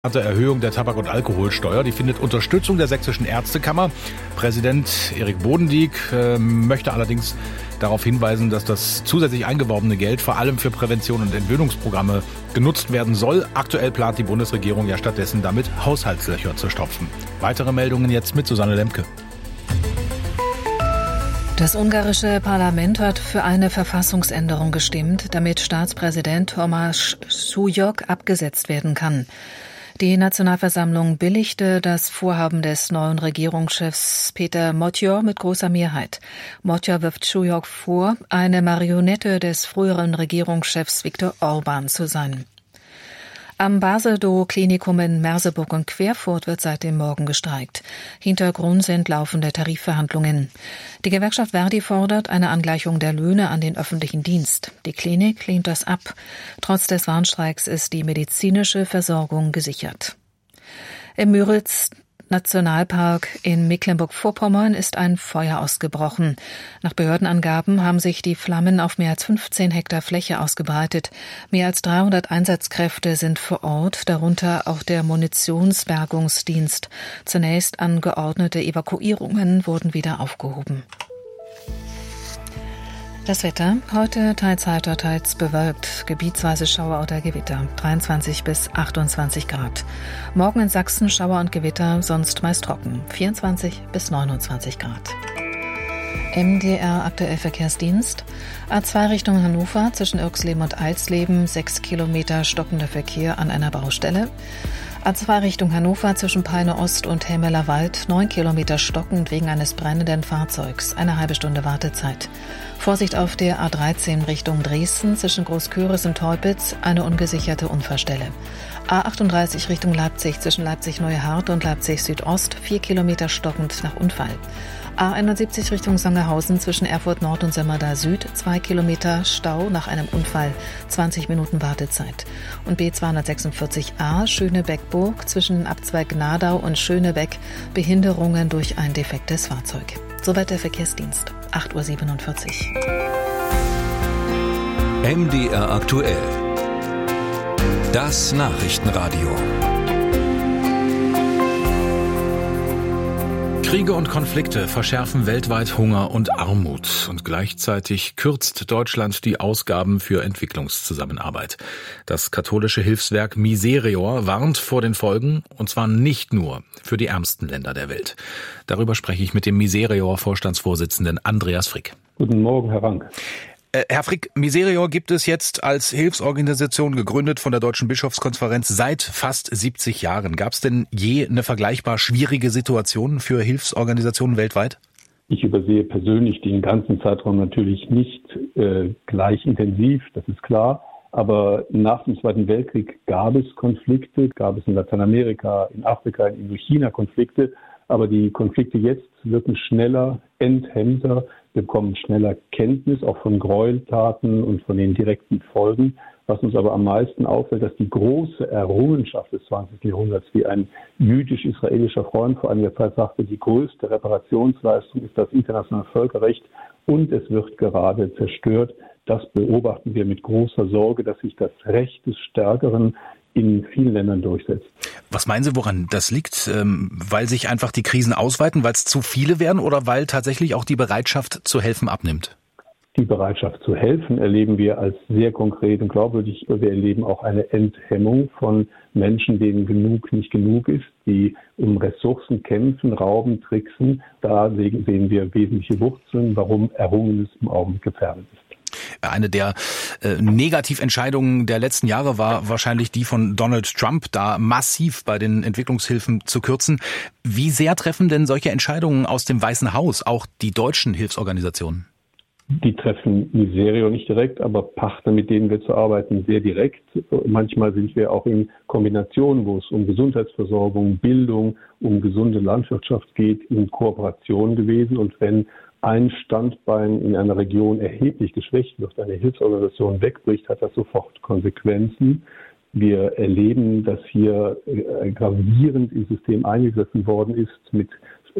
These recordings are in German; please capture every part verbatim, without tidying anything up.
Erhöhung der Tabak- und Alkoholsteuer, die findet Unterstützung der Sächsischen Ärztekammer. Präsident Erik Bodendieck äh, möchte allerdings darauf hinweisen, dass das zusätzlich eingeworbene Geld vor allem für Prävention und Entwöhnungsprogramme genutzt werden soll. Aktuell plant die Bundesregierung ja stattdessen damit, Haushaltslöcher zu stopfen. Weitere Meldungen jetzt mit Susanne Lemke. Das ungarische Parlament hat für eine Verfassungsänderung gestimmt, damit Staatspräsident Tomáš Šujók abgesetzt werden kann. Die Nationalversammlung billigte das Vorhaben des neuen Regierungschefs Péter Matthio mit großer Mehrheit. Matthio wirft Šujók vor, eine Marionette des früheren Regierungschefs Viktor Orbán zu sein. Am Basedow-Klinikum in Merseburg und Querfurt wird seit dem Morgen gestreikt. Hintergrund sind laufende Tarifverhandlungen. Die Gewerkschaft Verdi fordert eine Angleichung der Löhne an den öffentlichen Dienst. Die Klinik lehnt das ab. Trotz des Warnstreiks ist die medizinische Versorgung gesichert. Im Müritz Nationalpark in Mecklenburg-Vorpommern ist ein Feuer ausgebrochen. Nach Behördenangaben haben sich die Flammen auf mehr als fünfzehn Hektar Fläche ausgebreitet. Mehr als dreihundert Einsatzkräfte sind vor Ort, darunter auch der Munitionsbergungsdienst. Zunächst angeordnete Evakuierungen wurden wieder aufgehoben. Das Wetter. Heute teils heiter, teils bewölkt. Gebietsweise Schauer oder Gewitter. dreiundzwanzig bis achtundzwanzig Grad. Morgen in Sachsen Schauer und Gewitter, sonst meist trocken. vierundzwanzig bis neunundzwanzig Grad. M D R aktuell Verkehrsdienst. A zwei Richtung Hannover zwischen Irxleben und Eisleben. sechs Kilometer stockender Verkehr an einer Baustelle. A zwei Richtung Hannover zwischen Peine Ost und Helmeler Wald, neun Kilometer stockend wegen eines brennenden Fahrzeugs, eine halbe Stunde Wartezeit. Vorsicht auf der A dreizehn Richtung Dresden zwischen Großköris und Teupitz, eine ungesicherte Unfallstelle. A achtunddreißig Richtung Leipzig zwischen Leipzig-Neuhardt und Leipzig Südost, vier Kilometer stockend nach Unfall. A einundsiebzig Richtung Sangerhausen zwischen Erfurt Nord und Sömmerda Süd, zwei Kilometer Stau nach einem Unfall, zwanzig Minuten Wartezeit. Und B zweihundertsechsundvierzig A Schönebeck-Burg zwischen Abzweig Gnadau und Schönebeck, Behinderungen durch ein defektes Fahrzeug. Soweit der Verkehrsdienst, acht Uhr siebenundvierzig. M D R aktuell. Das Nachrichtenradio. Kriege und Konflikte verschärfen weltweit Hunger und Armut. Und gleichzeitig kürzt Deutschland die Ausgaben für Entwicklungszusammenarbeit. Das katholische Hilfswerk Miserior warnt vor den Folgen, und zwar nicht nur für die ärmsten Länder der Welt. Darüber spreche ich mit dem Miserior-Vorstandsvorsitzenden Andreas Frick. Guten Morgen, Herr Rank. Herr Frick, Miserior gibt es jetzt als Hilfsorganisation, gegründet von der Deutschen Bischofskonferenz, seit fast siebzig Jahren. Gab es denn je eine vergleichbar schwierige Situation für Hilfsorganisationen weltweit? Ich übersehe persönlich den ganzen Zeitraum natürlich nicht äh, gleich intensiv, das ist klar. Aber nach dem Zweiten Weltkrieg gab es Konflikte, gab es in Lateinamerika, in Afrika, in Indochina Konflikte. Aber die Konflikte jetzt wirken schneller, enthemmter. Wir bekommen schneller Kenntnis auch von Gräueltaten und von den direkten Folgen. Was uns aber am meisten auffällt, dass die große Errungenschaft des zwanzigsten Jahrhunderts, wie ein jüdisch-israelischer Freund vor einiger Zeit sagte, die größte Reparationsleistung ist das internationale Völkerrecht und es wird gerade zerstört. Das beobachten wir mit großer Sorge, dass sich das Recht des Stärkeren in vielen Ländern durchsetzt. Was meinen Sie, woran das liegt? Ähm, weil sich einfach die Krisen ausweiten, weil es zu viele werden oder weil tatsächlich auch die Bereitschaft zu helfen abnimmt? Die Bereitschaft zu helfen erleben wir als sehr konkret und glaubwürdig. Wir erleben auch eine Enthemmung von Menschen, denen genug nicht genug ist, die um Ressourcen kämpfen, rauben, tricksen. Da sehen wir wesentliche Wurzeln, warum Errungenes im Augenblick gefährdet ist. Eine der äh, Negativentscheidungen der letzten Jahre war wahrscheinlich die von Donald Trump, da massiv bei den Entwicklungshilfen zu kürzen. Wie sehr treffen denn solche Entscheidungen aus dem Weißen Haus auch die deutschen Hilfsorganisationen? Die treffen Miserior nicht direkt, aber Partner, mit denen wir zu arbeiten, sehr direkt. Manchmal sind wir auch in Kombinationen, wo es um Gesundheitsversorgung, Bildung, um gesunde Landwirtschaft geht, in Kooperation gewesen. Und wenn ein Standbein in einer Region erheblich geschwächt wird, eine Hilfsorganisation wegbricht, hat das sofort Konsequenzen. Wir erleben, dass hier gravierend ins System eingegriffen worden ist mit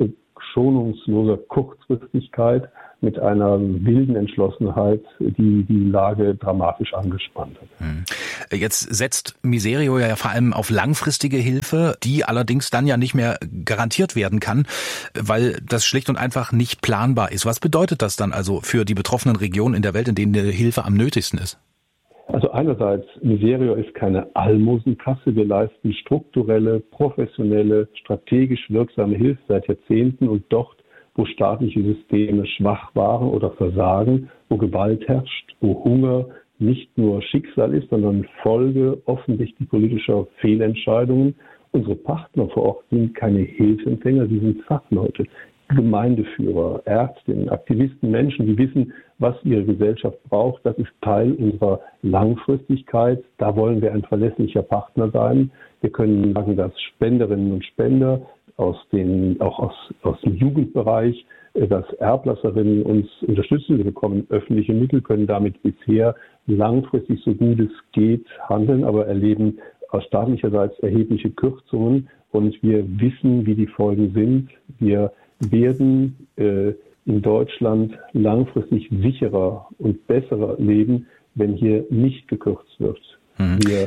schonungsloser Kurzfristigkeit mit einer wilden Entschlossenheit, die die Lage dramatisch angespannt hat. Jetzt setzt Miserio ja vor allem auf langfristige Hilfe, die allerdings dann ja nicht mehr garantiert werden kann, weil das schlicht und einfach nicht planbar ist. Was bedeutet das dann also für die betroffenen Regionen in der Welt, in denen die Hilfe am nötigsten ist? Also einerseits, Miserio ist keine Almosenkasse. Wir leisten strukturelle, professionelle, strategisch wirksame Hilfe seit Jahrzehnten und dort, wo staatliche Systeme schwach waren oder versagen, wo Gewalt herrscht, wo Hunger nicht nur Schicksal ist, sondern Folge offensichtlich politischer Fehlentscheidungen. Unsere Partner vor Ort sind keine Hilfsempfänger, sie sind Fachleute, Gemeindeführer, Ärztinnen, Aktivisten, Menschen, die wissen, was ihre Gesellschaft braucht. Das ist Teil unserer Langfristigkeit. Da wollen wir ein verlässlicher Partner sein. Wir können sagen, dass Spenderinnen und Spender aus den, auch aus, aus dem Jugendbereich, dass Erblasserinnen uns unterstützen. Wir bekommen öffentliche Mittel, können damit bisher langfristig, so gut es geht, handeln, aber erleben aus staatlicherseits erhebliche Kürzungen. Und wir wissen, wie die Folgen sind. Wir werden äh, in Deutschland langfristig sicherer und besserer leben, wenn hier nicht gekürzt wird. Mhm. Wir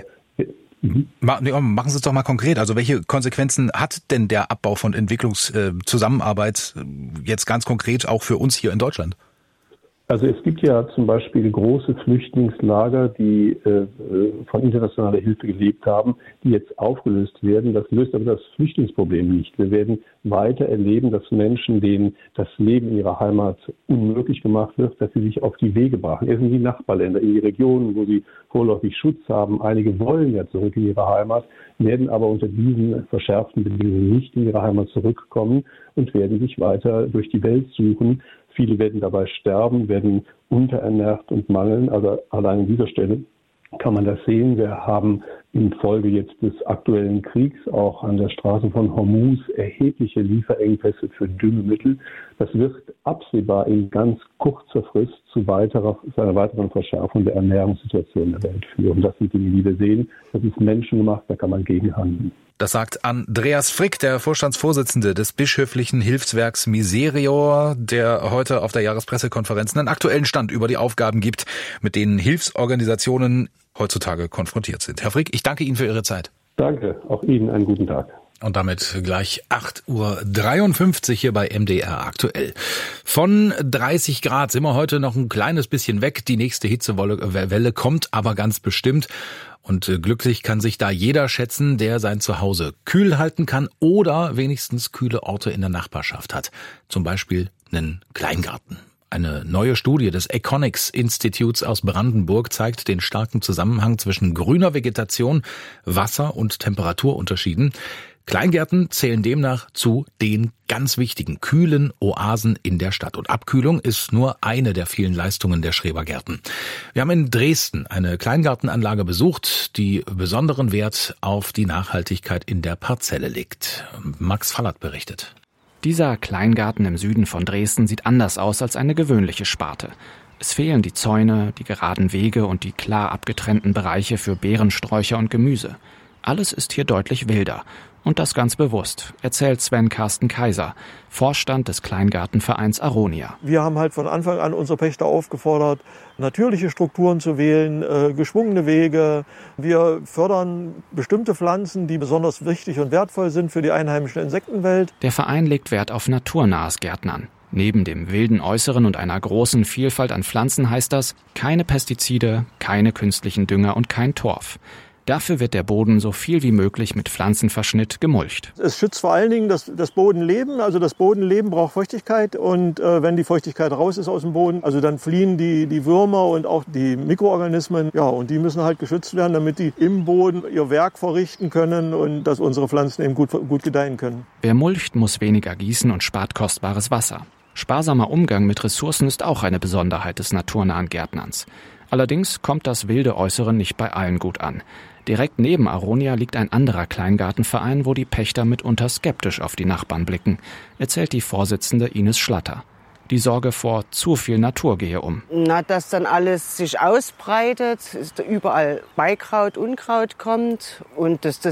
Machen Sie es doch mal konkret. Also welche Konsequenzen hat denn der Abbau von Entwicklungszusammenarbeit jetzt ganz konkret auch für uns hier in Deutschland? Also es gibt ja zum Beispiel große Flüchtlingslager, die äh, von internationaler Hilfe gelebt haben, die jetzt aufgelöst werden. Das löst aber das Flüchtlingsproblem nicht. Wir werden weiter erleben, dass Menschen, denen das Leben in ihrer Heimat unmöglich gemacht wird, dass sie sich auf die Wege brachen. Erst in die Nachbarländer, in die Regionen, wo sie vorläufig Schutz haben. Einige wollen ja zurück in ihre Heimat, werden aber unter diesen verschärften Bedingungen nicht in ihre Heimat zurückkommen und werden sich weiter durch die Welt suchen. Viele werden dabei sterben, werden unterernährt und mangeln. Also allein an dieser Stelle kann man das sehen. Wir haben infolge jetzt des aktuellen Kriegs auch an der Straße von Hormuz erhebliche Lieferengpässe für Düngemittel. Das wird absehbar in ganz kurzer Frist zu, weiterer, zu einer weiteren Verschärfung der Ernährungssituation der Welt führen. Das sind Dinge, die wir sehen. Das ist menschengemacht, da kann man gegenhandeln. Das sagt Andreas Frick, der Vorstandsvorsitzende des bischöflichen Hilfswerks Miserio, der heute auf der Jahrespressekonferenz einen aktuellen Stand über die Aufgaben gibt, mit denen Hilfsorganisationen heutzutage konfrontiert sind. Herr Frick, ich danke Ihnen für Ihre Zeit. Danke, auch Ihnen einen guten Tag. Und damit gleich acht Uhr dreiundfünfzig hier bei M D R aktuell. Von dreißig Grad sind wir heute noch ein kleines bisschen weg. Die nächste Hitzewelle kommt aber ganz bestimmt. Und glücklich kann sich da jeder schätzen, der sein Zuhause kühl halten kann oder wenigstens kühle Orte in der Nachbarschaft hat. Zum Beispiel einen Kleingarten. Eine neue Studie des Econics-Instituts aus Brandenburg zeigt den starken Zusammenhang zwischen grüner Vegetation, Wasser- und Temperaturunterschieden. Kleingärten zählen demnach zu den ganz wichtigen kühlen Oasen in der Stadt. Und Abkühlung ist nur eine der vielen Leistungen der Schrebergärten. Wir haben in Dresden eine Kleingartenanlage besucht, die besonderen Wert auf die Nachhaltigkeit in der Parzelle legt. Max Fallert berichtet. Dieser Kleingarten im Süden von Dresden sieht anders aus als eine gewöhnliche Sparte. Es fehlen die Zäune, die geraden Wege und die klar abgetrennten Bereiche für Beerensträucher und Gemüse. Alles ist hier deutlich wilder. Und das ganz bewusst, erzählt Sven Carsten Kaiser, Vorstand des Kleingartenvereins Aronia. Wir haben halt von Anfang an unsere Pächter aufgefordert, natürliche Strukturen zu wählen, äh, geschwungene Wege. Wir fördern bestimmte Pflanzen, die besonders wichtig und wertvoll sind für die einheimische Insektenwelt. Der Verein legt Wert auf naturnahes Gärtnern. Neben dem wilden Äußeren und einer großen Vielfalt an Pflanzen heißt das, keine Pestizide, keine künstlichen Dünger und kein Torf. Dafür wird der Boden so viel wie möglich mit Pflanzenverschnitt gemulcht. Es schützt vor allen Dingen das, das Bodenleben. Also das Bodenleben braucht Feuchtigkeit. Und äh, wenn die Feuchtigkeit raus ist aus dem Boden, also dann fliehen die, die Würmer und auch die Mikroorganismen. Ja, und die müssen halt geschützt werden, damit die im Boden ihr Werk verrichten können und dass unsere Pflanzen eben gut, gut gedeihen können. Wer mulcht, muss weniger gießen und spart kostbares Wasser. Sparsamer Umgang mit Ressourcen ist auch eine Besonderheit des naturnahen Gärtnerns. Allerdings kommt das wilde Äußere nicht bei allen gut an. Direkt neben Aronia liegt ein anderer Kleingartenverein, wo die Pächter mitunter skeptisch auf die Nachbarn blicken, erzählt die Vorsitzende Ines Schlatter. Die Sorge vor zu viel Natur gehe um. Na, dass dann alles sich ausbreitet, dass überall Beikraut, Unkraut kommt und dass das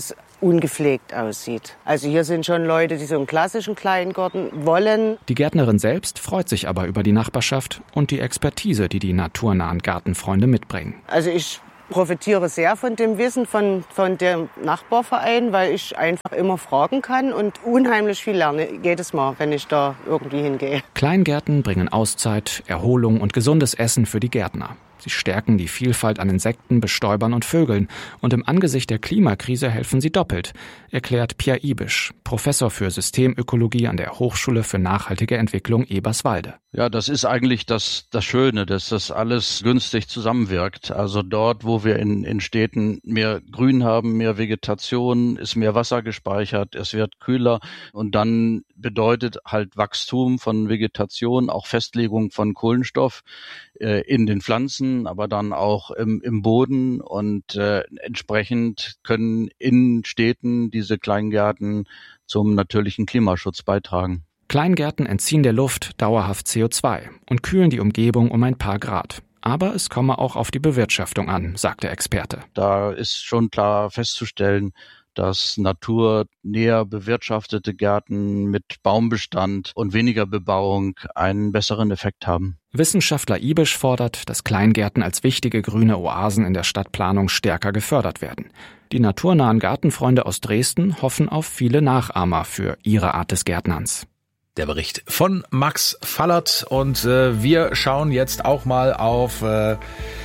ungepflegt aussieht. Also hier sind schon Leute, die so einen klassischen Kleingarten wollen. Die Gärtnerin selbst freut sich aber über die Nachbarschaft und die Expertise, die die naturnahen Gartenfreunde mitbringen. Also ich profitiere sehr von dem Wissen von, von dem Nachbarverein, weil ich einfach immer fragen kann und unheimlich viel lerne jedes Mal, wenn ich da irgendwie hingehe. Kleingärten bringen Auszeit, Erholung und gesundes Essen für die Gärtner. Sie stärken die Vielfalt an Insekten, Bestäubern und Vögeln. Und im Angesicht der Klimakrise helfen sie doppelt, erklärt Pierre Ibisch, Professor für Systemökologie an der Hochschule für nachhaltige Entwicklung Eberswalde. Ja, das ist eigentlich das, das Schöne, dass das alles günstig zusammenwirkt. Also dort, wo wir in, in Städten mehr Grün haben, mehr Vegetation, ist mehr Wasser gespeichert, es wird kühler und dann bedeutet halt Wachstum von Vegetation, auch Festlegung von Kohlenstoff äh, in den Pflanzen, aber dann auch im, im Boden und äh, entsprechend können in Städten diese Kleingärten zum natürlichen Klimaschutz beitragen. Kleingärten entziehen der Luft dauerhaft C O zwei und kühlen die Umgebung um ein paar Grad. Aber es komme auch auf die Bewirtschaftung an, sagt der Experte. Da ist schon klar festzustellen, dass naturnäher bewirtschaftete Gärten mit Baumbestand und weniger Bebauung einen besseren Effekt haben. Wissenschaftler Ibisch fordert, dass Kleingärten als wichtige grüne Oasen in der Stadtplanung stärker gefördert werden. Die naturnahen Gartenfreunde aus Dresden hoffen auf viele Nachahmer für ihre Art des Gärtnerns. Der Bericht von Max Fallert und äh, wir schauen jetzt auch mal auf äh,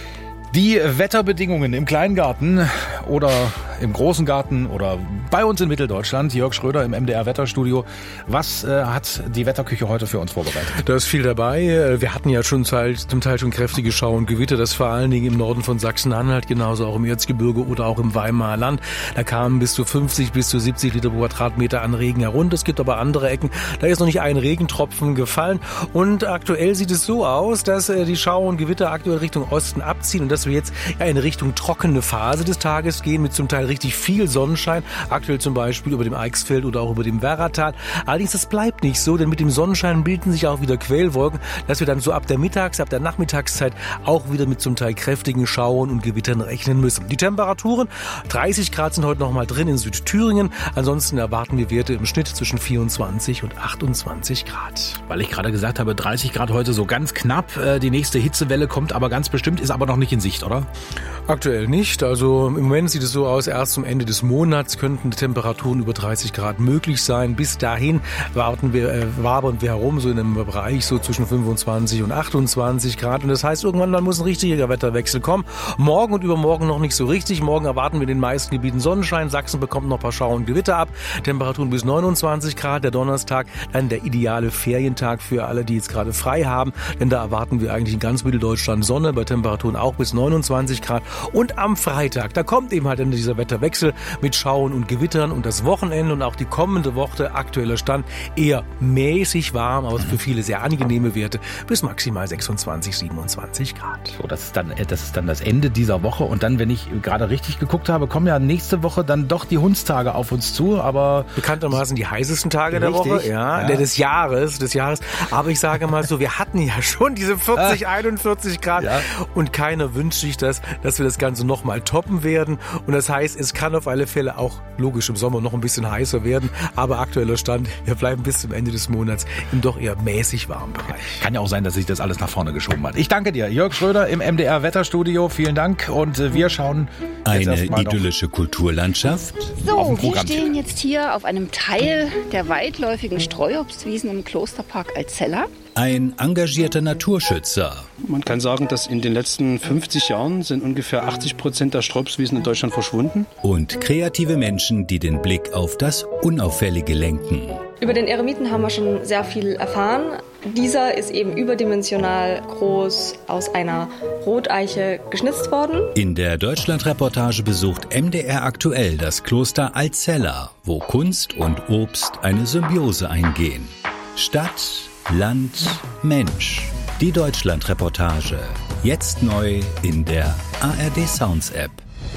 die Wetterbedingungen im Kleingarten oder im großen Garten oder bei uns in Mitteldeutschland. Jörg Schröder im M D R Wetterstudio. Was äh, hat die Wetterküche heute für uns vorbereitet? Da ist viel dabei. Wir hatten ja schon zum Teil schon kräftige Schau und Gewitter, das vor allen Dingen im Norden von Sachsen-Anhalt, genauso auch im Erzgebirge oder auch im Weimarer Land. Da kamen bis zu fünfzig bis zu siebzig Liter pro Quadratmeter an Regen herunter. Es gibt aber andere Ecken, da ist noch nicht ein Regentropfen gefallen. Und aktuell sieht es so aus, dass die Schau und Gewitter aktuell Richtung Osten abziehen und dass wir jetzt in Richtung trockene Phase des Tages gehen mit zum Teil richtig viel Sonnenschein. Aktuell zum Beispiel über dem Eichsfeld oder auch über dem Werratal. Allerdings, das bleibt nicht so, denn mit dem Sonnenschein bilden sich auch wieder Quellwolken, dass wir dann so ab der Mittags-, ab der Nachmittagszeit auch wieder mit zum Teil kräftigen Schauern und Gewittern rechnen müssen. Die Temperaturen, dreißig Grad sind heute noch mal drin in Südthüringen. Ansonsten erwarten wir Werte im Schnitt zwischen vierundzwanzig und achtundzwanzig Grad. Weil ich gerade gesagt habe, dreißig Grad heute so ganz knapp. Die nächste Hitzewelle kommt aber ganz bestimmt, ist aber noch nicht in Sicht, oder? Aktuell nicht. Also im Moment sieht es so aus, erst zum Ende des Monats könnten Temperaturen über dreißig Grad möglich sein. Bis dahin warten wir, äh, wabern wir herum, so in einem Bereich so zwischen fünfundzwanzig und achtundzwanzig Grad. Und das heißt, irgendwann dann muss ein richtiger Wetterwechsel kommen. Morgen und übermorgen noch nicht so richtig. Morgen erwarten wir in den meisten Gebieten Sonnenschein. Sachsen bekommt noch ein paar Schau und Gewitter ab. Temperaturen bis neunundzwanzig Grad. Der Donnerstag dann der ideale Ferientag für alle, die jetzt gerade frei haben. Denn da erwarten wir eigentlich in ganz Mitteldeutschland Sonne, bei Temperaturen auch bis neunundzwanzig Grad. Und am Freitag, da kommt eben halt dieser Wetterwechsel mit Schauen und Gewittern und das Wochenende und auch die kommende Woche, aktueller Stand, eher mäßig warm, aber für viele sehr angenehme Werte bis maximal sechsundzwanzig, siebenundzwanzig Grad. So, das ist dann, das ist dann das Ende dieser Woche und dann, wenn ich gerade richtig geguckt habe, kommen ja nächste Woche dann doch die Hundstage auf uns zu, aber... Bekanntermaßen die heißesten Tage richtig, der Woche, ja, ja. Der des Jahres, des Jahres. Aber ich sage mal so, wir hatten ja schon diese vierzig, einundvierzig Grad ja. Und keiner wünscht sich das, dass wir das Ganze noch mal toppen werden. Und das heißt, es kann auf alle Fälle auch logisch im Sommer noch ein bisschen heißer werden. Aber aktueller Stand, wir bleiben bis zum Ende des Monats im doch eher mäßig warmen Bereich. Kann ja auch sein, dass sich das alles nach vorne geschoben hat. Ich danke dir, Jörg Schröder im M D R Wetterstudio. Vielen Dank. Und wir schauen jetzt eine idyllische Kulturlandschaft. So, wir stehen jetzt hier auf einem Teil der weitläufigen Streuobstwiesen im Klosterpark Alzella. Ein engagierter Naturschützer. Man kann sagen, dass in den letzten fünfzig Jahren sind ungefähr achtzig Prozent der Streuobstwiesen in Deutschland verschwunden. Und kreative Menschen, die den Blick auf das Unauffällige lenken. Über den Eremiten haben wir schon sehr viel erfahren. Dieser ist eben überdimensional groß aus einer Roteiche geschnitzt worden. In der Deutschlandreportage besucht M D R aktuell das Kloster Alzella, wo Kunst und Obst eine Symbiose eingehen. Stadt, Land, Mensch. Die Deutschlandreportage. Jetzt neu in der A R D Sounds App.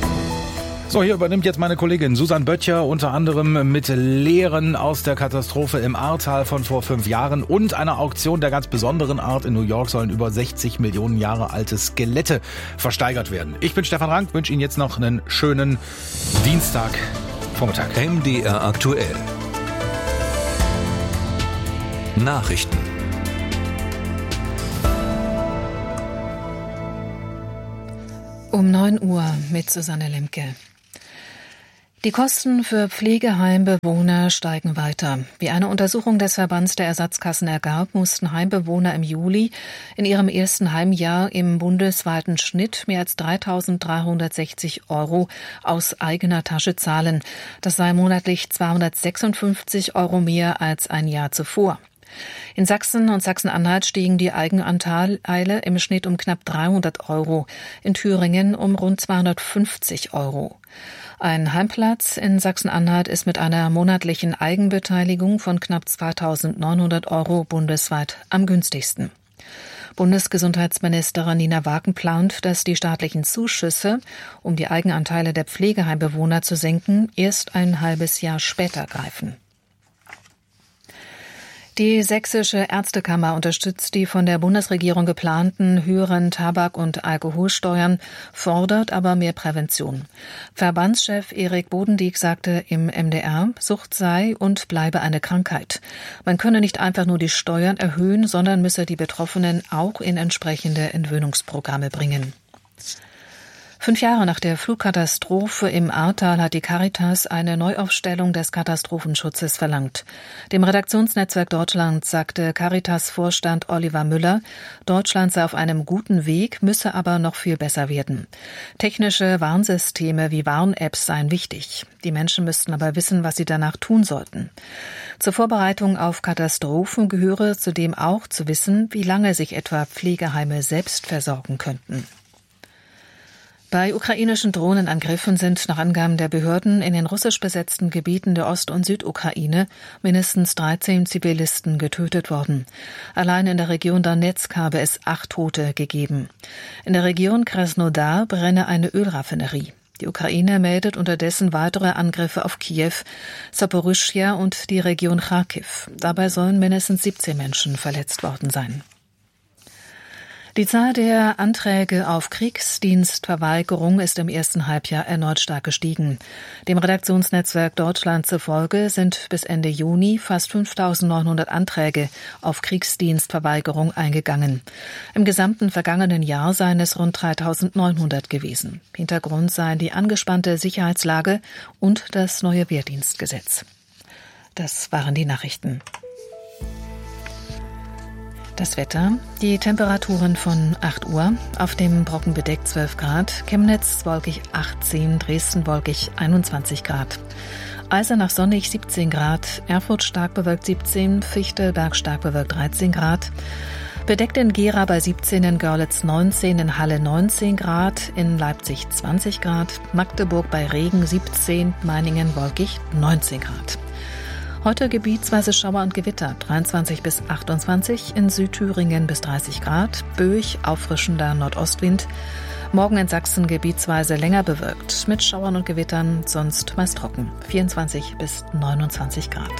So, hier übernimmt jetzt meine Kollegin Susanne Böttcher, unter anderem mit Lehren aus der Katastrophe im Ahrtal von vor fünf Jahren und einer Auktion der ganz besonderen Art. In New York sollen über sechzig Millionen Jahre alte Skelette versteigert werden. Ich bin Stefan Rank, wünsche Ihnen jetzt noch einen schönen Dienstag. Vormittag. M D R aktuell. Nachrichten. Um neun Uhr mit Susanne Lemke. Die Kosten für Pflegeheimbewohner steigen weiter. Wie eine Untersuchung des Verbands der Ersatzkassen ergab, mussten Heimbewohner im Juli in ihrem ersten Heimjahr im bundesweiten Schnitt mehr als dreitausenddreihundertsechzig Euro aus eigener Tasche zahlen. Das sei monatlich zweihundertsechsundfünfzig Euro mehr als ein Jahr zuvor. In Sachsen und Sachsen-Anhalt stiegen die Eigenanteile im Schnitt um knapp dreihundert Euro, in Thüringen um rund zweihundertfünfzig Euro. Ein Heimplatz in Sachsen-Anhalt ist mit einer monatlichen Eigenbeteiligung von knapp zweitausendneunhundert Euro bundesweit am günstigsten. Bundesgesundheitsministerin Nina Wagen plant, dass die staatlichen Zuschüsse, um die Eigenanteile der Pflegeheimbewohner zu senken, erst ein halbes Jahr später greifen. Die Sächsische Ärztekammer unterstützt die von der Bundesregierung geplanten höheren Tabak- und Alkoholsteuern, fordert aber mehr Prävention. Verbandschef Erik Bodendieck sagte im M D R, Sucht sei und bleibe eine Krankheit. Man könne nicht einfach nur die Steuern erhöhen, sondern müsse die Betroffenen auch in entsprechende Entwöhnungsprogramme bringen. Fünf Jahre nach der Flugkatastrophe im Ahrtal hat die Caritas eine Neuaufstellung des Katastrophenschutzes verlangt. Dem Redaktionsnetzwerk Deutschland sagte Caritas-Vorstand Oliver Müller, Deutschland sei auf einem guten Weg, müsse aber noch viel besser werden. Technische Warnsysteme wie Warn-Apps seien wichtig. Die Menschen müssten aber wissen, was sie danach tun sollten. Zur Vorbereitung auf Katastrophen gehöre zudem auch zu wissen, wie lange sich etwa Pflegeheime selbst versorgen könnten. Bei ukrainischen Drohnenangriffen sind nach Angaben der Behörden in den russisch besetzten Gebieten der Ost- und Südukraine mindestens dreizehn Zivilisten getötet worden. Allein in der Region Donetsk habe es acht Tote gegeben. In der Region Krasnodar brenne eine Ölraffinerie. Die Ukraine meldet unterdessen weitere Angriffe auf Kiew, Saporischschja und die Region Charkiw. Dabei sollen mindestens siebzehn Menschen verletzt worden sein. Die Zahl der Anträge auf Kriegsdienstverweigerung ist im ersten Halbjahr erneut stark gestiegen. Dem Redaktionsnetzwerk Deutschland zufolge sind bis Ende Juni fast fünftausendneunhundert Anträge auf Kriegsdienstverweigerung eingegangen. Im gesamten vergangenen Jahr seien es rund dreitausendneunhundert gewesen. Hintergrund seien die angespannte Sicherheitslage und das neue Wehrdienstgesetz. Das waren die Nachrichten. Das Wetter, die Temperaturen von acht Uhr, auf dem Brocken bedeckt zwölf Grad, Chemnitz wolkig achtzehn, Dresden wolkig einundzwanzig Grad. Eisenach sonnig siebzehn Grad, Erfurt stark bewölkt siebzehn, Fichtelberg stark bewölkt dreizehn Grad. Bedeckt in Gera bei siebzehn, in Görlitz neunzehn, in Halle neunzehn Grad, in Leipzig zwanzig Grad, Magdeburg bei Regen siebzehn, Meiningen wolkig neunzehn Grad. Heute gebietsweise Schauer und Gewitter, dreiundzwanzig bis achtundzwanzig, in Südthüringen bis dreißig Grad, Böig, auffrischender Nordostwind. Morgen in Sachsen gebietsweise länger bewölkt, mit Schauern und Gewittern, sonst meist trocken, vierundzwanzig bis neunundzwanzig Grad.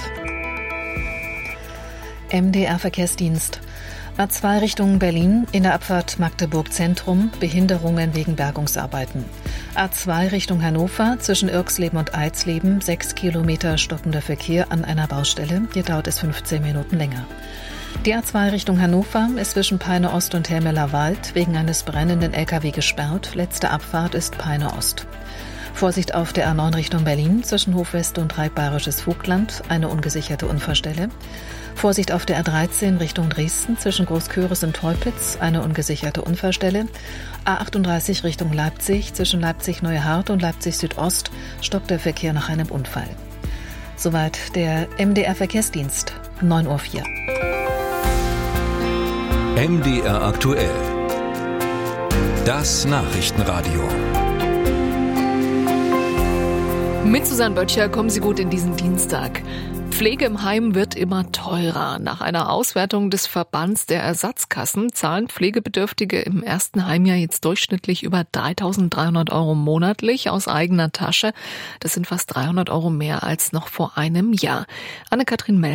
M D R-Verkehrsdienst. A zwei Richtung Berlin, in der Abfahrt Magdeburg Zentrum, Behinderungen wegen Bergungsarbeiten. A zwei Richtung Hannover, zwischen Irxleben und Eisleben, sechs Kilometer stockender Verkehr an einer Baustelle. Hier dauert es fünfzehn Minuten länger. Die A zwei Richtung Hannover ist zwischen Peine Ost und Helmeler Wald wegen eines brennenden L K W gesperrt. Letzte Abfahrt ist Peine Ost. Vorsicht auf der A neun Richtung Berlin, zwischen Hofwest und Rheinbayerisches Vogtland, eine ungesicherte Unfallstelle. Vorsicht auf der A dreizehn Richtung Dresden, zwischen Großköris und Teupitz, eine ungesicherte Unfallstelle. A achtunddreißig Richtung Leipzig, zwischen Leipzig-Neuhardt und Leipzig-Südost, stoppt der Verkehr nach einem Unfall. Soweit der M D R-Verkehrsdienst, neun Uhr vier. M D R aktuell. Das Nachrichtenradio. Mit Susanne Böttcher kommen Sie gut in diesen Dienstag. Pflege im Heim wird immer teurer. Nach einer Auswertung des Verbands der Ersatzkassen zahlen Pflegebedürftige im ersten Heimjahr jetzt durchschnittlich über dreitausenddreihundert Euro monatlich aus eigener Tasche. Das sind fast dreihundert Euro mehr als noch vor einem Jahr. Anne-Kathrin Mellmann.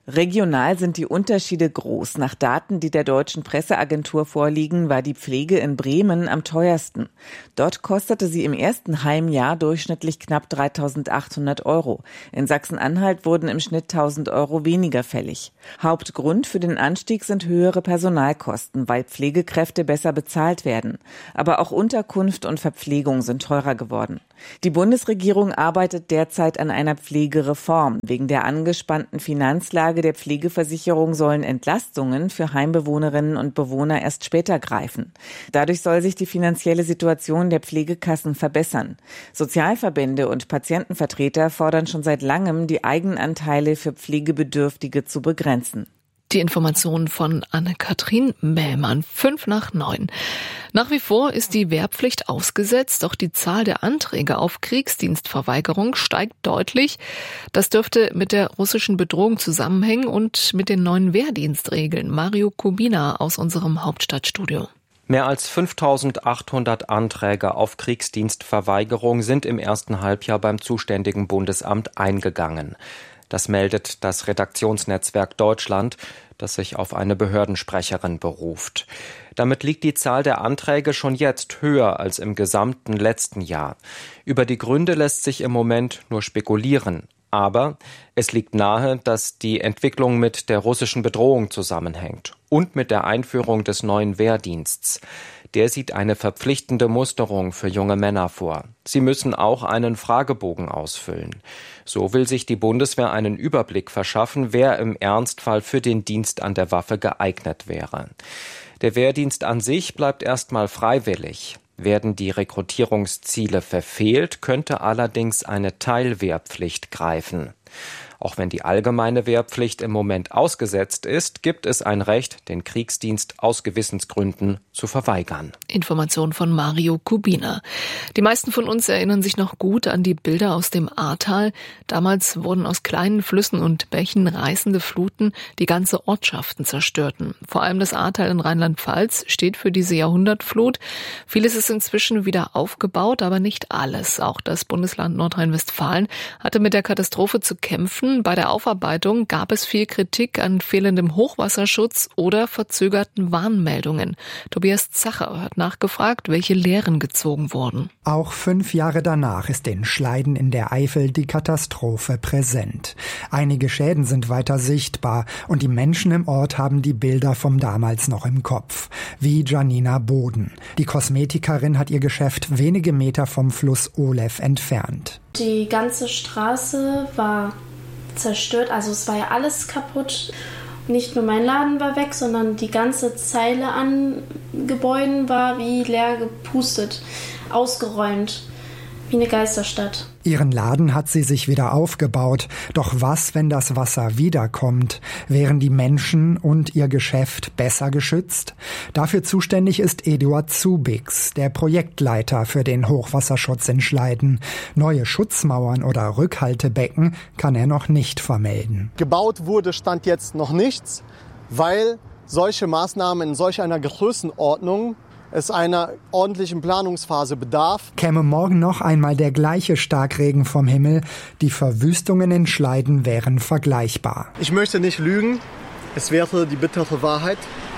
Regional sind die Unterschiede groß. Nach Daten, die der Deutschen Presseagentur vorliegen, war die Pflege in Bremen am teuersten. Dort kostete sie im ersten Heimjahr durchschnittlich knapp dreitausendachthundert Euro. In Sachsen-Anhalt wurden im Schnitt tausend Euro weniger fällig. Hauptgrund für den Anstieg sind höhere Personalkosten, weil Pflegekräfte besser bezahlt werden. Aber auch Unterkunft und Verpflegung sind teurer geworden. Die Bundesregierung arbeitet derzeit an einer Pflegereform. Wegen der angespannten Finanzlage der Pflegeversicherung sollen Entlastungen für Heimbewohnerinnen und Bewohner erst später greifen. Dadurch soll sich die finanzielle Situation der Pflegekassen verbessern. Sozialverbände und Patientenvertreter fordern schon seit langem, die Eigenanteile für Pflegebedürftige zu begrenzen. Die Informationen von Anne-Kathrin Mählmann, fünf nach neun. Nach wie vor ist die Wehrpflicht ausgesetzt, doch die Zahl der Anträge auf Kriegsdienstverweigerung steigt deutlich. Das dürfte mit der russischen Bedrohung zusammenhängen und mit den neuen Wehrdienstregeln. Mario Kubina aus unserem Hauptstadtstudio. Mehr als fünftausendachthundert Anträge auf Kriegsdienstverweigerung sind im ersten Halbjahr beim zuständigen Bundesamt eingegangen. Das meldet das Redaktionsnetzwerk Deutschland, das sich auf eine Behördensprecherin beruft. Damit liegt die Zahl der Anträge schon jetzt höher als im gesamten letzten Jahr. Über die Gründe lässt sich im Moment nur spekulieren. Aber es liegt nahe, dass die Entwicklung mit der russischen Bedrohung zusammenhängt und mit der Einführung des neuen Wehrdienstes. Der sieht eine verpflichtende Musterung für junge Männer vor. Sie müssen auch einen Fragebogen ausfüllen. So will sich die Bundeswehr einen Überblick verschaffen, wer im Ernstfall für den Dienst an der Waffe geeignet wäre. Der Wehrdienst an sich bleibt erstmal freiwillig. Werden die Rekrutierungsziele verfehlt, könnte allerdings eine Teilwehrpflicht greifen. Auch wenn die allgemeine Wehrpflicht im Moment ausgesetzt ist, gibt es ein Recht, den Kriegsdienst aus Gewissensgründen zu verweigern. Information von Mario Kubina. Die meisten von uns erinnern sich noch gut an die Bilder aus dem Ahrtal. Damals wurden aus kleinen Flüssen und Bächen reißende Fluten, die ganze Ortschaften zerstörten. Vor allem das Ahrtal in Rheinland-Pfalz steht für diese Jahrhundertflut. Vieles ist inzwischen wieder aufgebaut, aber nicht alles. Auch das Bundesland Nordrhein-Westfalen hatte mit der Katastrophe zu kämpfen. Bei der Aufarbeitung gab es viel Kritik an fehlendem Hochwasserschutz oder verzögerten Warnmeldungen. Tobias Zacher hat nachgefragt, welche Lehren gezogen wurden. Auch fünf Jahre danach ist in Schleiden in der Eifel die Katastrophe präsent. Einige Schäden sind weiter sichtbar und die Menschen im Ort haben die Bilder vom damals noch im Kopf. Wie Janina Boden. Die Kosmetikerin hat ihr Geschäft wenige Meter vom Fluss Olew entfernt. Die ganze Straße war zerstört, also es war ja alles kaputt. Nicht nur mein Laden war weg, sondern die ganze Zeile an Gebäuden war wie leer gepustet, ausgeräumt, wie eine Geisterstadt. Ihren Laden hat sie sich wieder aufgebaut. Doch was, wenn das Wasser wiederkommt? Wären die Menschen und ihr Geschäft besser geschützt? Dafür zuständig ist Eduard Zubix, der Projektleiter für den Hochwasserschutz in Schleiden. Neue Schutzmauern oder Rückhaltebecken kann er noch nicht vermelden. Gebaut wurde Stand jetzt noch nichts, weil solche Maßnahmen in solch einer Größenordnung es einer ordentlichen Planungsphase bedarf. Käme morgen noch einmal der gleiche Starkregen vom Himmel, die Verwüstungen in Schleiden wären vergleichbar. Ich möchte nicht lügen, es wäre die bittere Wahrheit.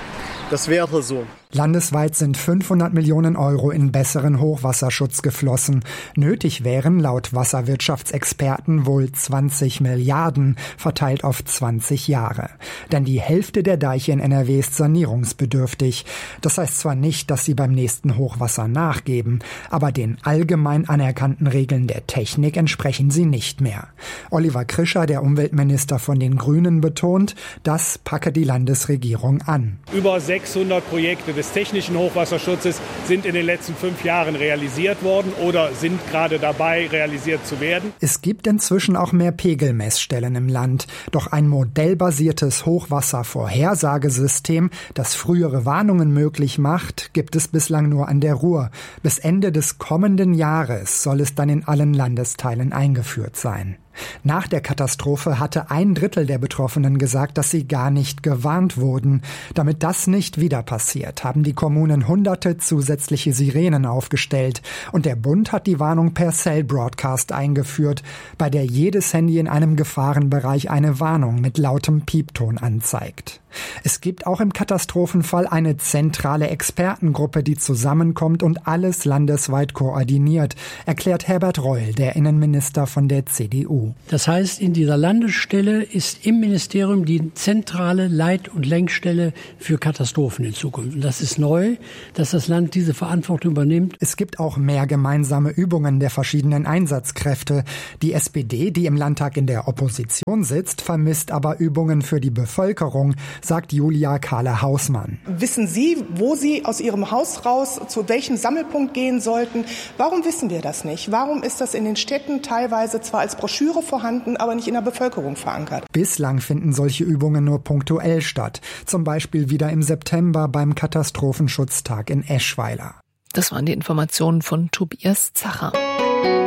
Das wäre so. Landesweit sind fünfhundert Millionen Euro in besseren Hochwasserschutz geflossen. Nötig wären laut Wasserwirtschaftsexperten wohl zwanzig Milliarden, verteilt auf zwanzig Jahre. Denn die Hälfte der Deiche in N R W ist sanierungsbedürftig. Das heißt zwar nicht, dass sie beim nächsten Hochwasser nachgeben, aber den allgemein anerkannten Regeln der Technik entsprechen sie nicht mehr. Oliver Krischer, der Umweltminister von den Grünen, betont, das packe die Landesregierung an. Über sechshundert Projekte des technischen Hochwasserschutzes sind in den letzten fünf Jahren realisiert worden oder sind gerade dabei, realisiert zu werden. Es gibt inzwischen auch mehr Pegelmessstellen im Land. Doch ein modellbasiertes Hochwasservorhersagesystem, das frühere Warnungen möglich macht, gibt es bislang nur an der Ruhr. Bis Ende des kommenden Jahres soll es dann in allen Landesteilen eingeführt sein. Nach der Katastrophe hatte ein Drittel der Betroffenen gesagt, dass sie gar nicht gewarnt wurden. Damit das nicht wieder passiert, haben die Kommunen hunderte zusätzliche Sirenen aufgestellt. Und der Bund hat die Warnung per Cell Broadcast eingeführt, bei der jedes Handy in einem Gefahrenbereich eine Warnung mit lautem Piepton anzeigt. Es gibt auch im Katastrophenfall eine zentrale Expertengruppe, die zusammenkommt und alles landesweit koordiniert, erklärt Herbert Reul, der Innenminister von der C D U. Das heißt, in dieser Landesstelle ist im Ministerium die zentrale Leit- und Lenkstelle für Katastrophen in Zukunft. Und das ist neu, dass das Land diese Verantwortung übernimmt. Es gibt auch mehr gemeinsame Übungen der verschiedenen Einsatzkräfte. Die S P D, die im Landtag in der Opposition sitzt, vermisst aber Übungen für die Bevölkerung, sagt Julia Kahle-Hausmann. Wissen Sie, wo Sie aus Ihrem Haus raus zu welchem Sammelpunkt gehen sollten? Warum wissen wir das nicht? Warum ist das in den Städten teilweise zwar als Broschüre vorhanden, aber nicht in der Bevölkerung verankert? Bislang finden solche Übungen nur punktuell statt. Zum Beispiel wieder im September beim Katastrophenschutztag in Eschweiler. Das waren die Informationen von Tobias Zacher.